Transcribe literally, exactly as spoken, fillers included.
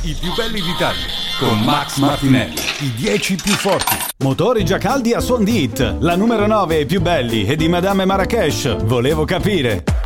I più belli d'Italia con Max Martinelli. I dieci più forti. Motori già caldi a suon di Hit. La numero nove, I più belli, e di Madame Marrakesh. Volevo capire.